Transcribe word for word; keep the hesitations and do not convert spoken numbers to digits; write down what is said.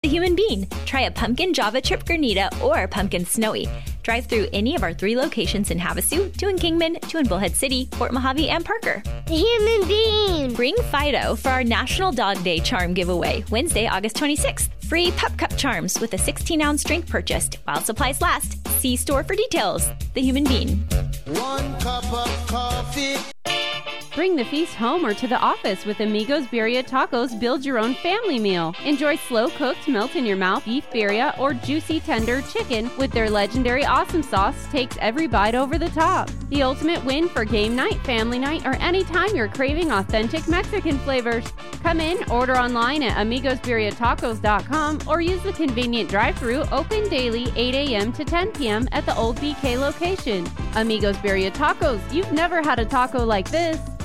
The Human Bean. Try a pumpkin Java chip granita or pumpkin snowy. Drive through any of our three locations in Havasu, two in Kingman, two in Bullhead City, Fort Mojave, and Parker. The Human Bean. Bring Fido for our National Dog Day charm giveaway, Wednesday, August twenty-sixth. Free Pup Cup charms with a sixteen ounce drink purchased while supplies last. See store for details. The Human Bean. One cup of coffee. Bring the feast home or to the office with Amigos Birria Tacos Build Your Own Family Meal. Enjoy slow-cooked, melt-in-your-mouth beef birria or juicy, tender chicken with their legendary awesome sauce takes every bite over the top. The ultimate win for game night, family night, or anytime you're craving authentic Mexican flavors. Come in, order online at amigos birria tacos dot com or use the convenient drive-thru open daily eight a.m. to ten p.m. at the old B K location. Amigos Birria Tacos, you've never had a taco like this.